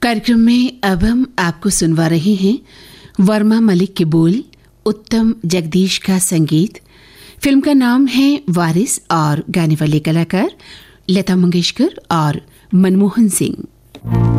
कार्यक्रम में अब हम आपको सुनवा रहे हैं वर्मा मलिक के बोल, उत्तम जगदीश का संगीत। फिल्म का नाम है वारिस और गाने वाले कलाकार लता मंगेशकर और मनमोहन सिंह।